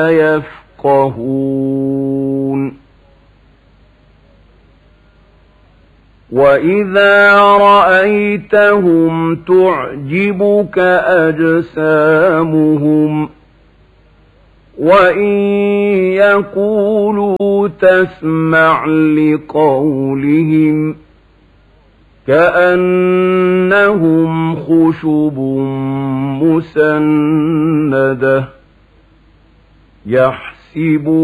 يفقهون وإذا رأيتهم تعجبك أجسامهم وإن يقولوا تسمع لقولهم كأنهم خشب مسندة يحسبون